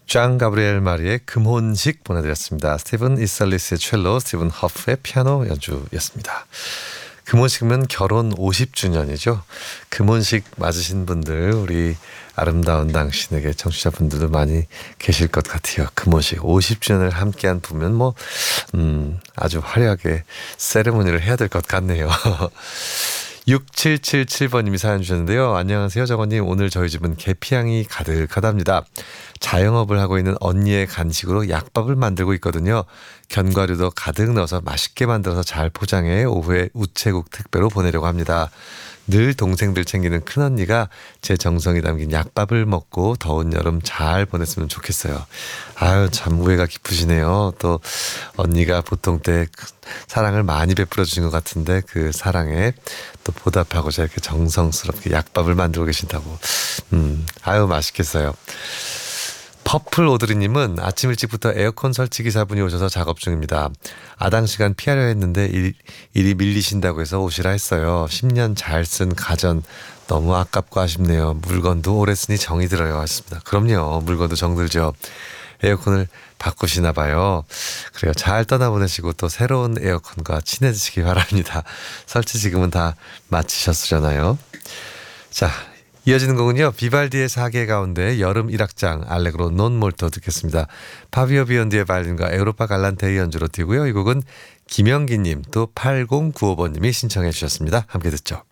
장 가브리엘 마리의 금혼식 보내드렸습니다. 스티븐 이살리스의 첼로, 스티븐 허프의 피아노 연주였습니다. 금혼식이면 결혼 50주년이죠. 금혼식 맞으신 분들, 우리 아름다운 당신에게 청취자분들도 많이 계실 것 같아요. 금혼식 50주년을 함께한 부면 아주 화려하게 세레모니를 해야 될 것 같네요. 6777번님이 사연 주셨는데요. 안녕하세요, 정원님. 오늘 저희 집은 계피향이 가득하답니다. 자영업을 하고 있는 언니의 간식으로 약밥을 만들고 있거든요. 견과류도 가득 넣어서 맛있게 만들어서 잘 포장해 오후에 우체국 택배로 보내려고 합니다. 늘 동생들 챙기는 큰언니가 제 정성이 담긴 약밥을 먹고 더운 여름 잘 보냈으면 좋겠어요. 아유, 참 우애가 깊으시네요. 또 언니가 보통 때 사랑을 많이 베풀어 주신 것 같은데 그 사랑에 또 보답하고 저렇게 정성스럽게 약밥을 만들고 계신다고. 아유, 맛있겠어요. 퍼플 오드리님은 아침 일찍부터 에어컨 설치 기사분이 오셔서 작업 중입니다. 아당 시간 피하려 했는데 일이 밀리신다고 해서 오시라 했어요. 10년 잘 쓴 가전 너무 아깝고 아쉽네요. 물건도 오래 쓰니 정이 들어요 하셨습니다. 그럼요. 물건도 정들죠. 에어컨을 바꾸시나 봐요. 그래요. 잘 떠나보내시고 또 새로운 에어컨과 친해지시기 바랍니다. 설치 지금은 다 마치셨으려나요? 자, 이어지는 곡은요. 비발디의 사계 가운데 여름 1악장 알레그로 논 몰토 듣겠습니다. 파비오 비욘디의 바이올린과 에우로파 갈란테의 연주로 띄고요. 이 곡은 김영기님 또 8095번님이 신청해 주셨습니다. 함께 듣죠.